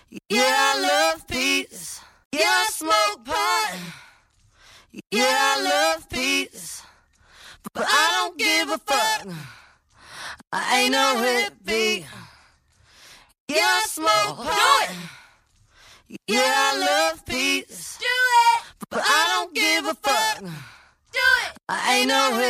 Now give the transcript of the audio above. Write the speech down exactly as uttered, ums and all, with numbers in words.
Yeah, I love peace. Yeah, I smoke pot. Yeah, I love peace. But I don't give a fuck. I ain't no hippie. Yeah, I smoke pot. Yeah, I love peace. Do it! But I don't give a fuck. Do it! I ain't no hippie.